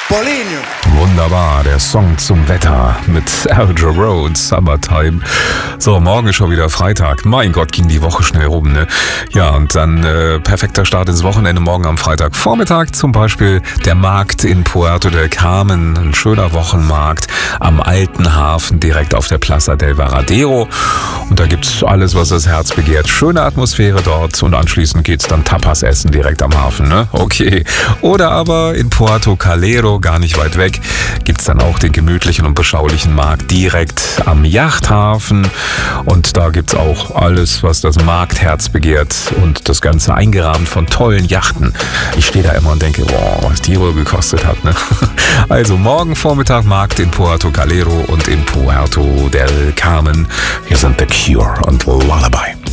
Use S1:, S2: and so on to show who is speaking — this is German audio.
S1: Paulinho.
S2: Wunderbar, der Song zum Wetter mit Alger Road, Summertime. So, morgen ist schon wieder Freitag. Mein Gott, ging die Woche schnell rum, ne? Ja, und dann perfekter Start ins Wochenende morgen am Freitagvormittag. Zum Beispiel der Markt in Puerto del Carmen, ein schöner Wochenmarkt am Alten Hafen, direkt auf der Plaza del Varadero. Und da gibt's alles, was das Herz begehrt. Schöne Atmosphäre dort und anschließend geht's dann Tapas essen direkt am Hafen, ne? Okay. Oder aber in Puerto Calero, gar nicht weit weg, gibt's dann auch den gemütlichen und beschaulichen Markt direkt am Yachthafen. Und da gibt's auch alles, was das Marktherz begehrt und das Ganze eingerahmt von tollen Yachten. Ich stehe da immer und denke, wow, was die wohl gekostet hat, ne? Also morgen Vormittag Markt in Puerto Calero und in Puerto del Carmen. Hier sind The Cure und Lullaby.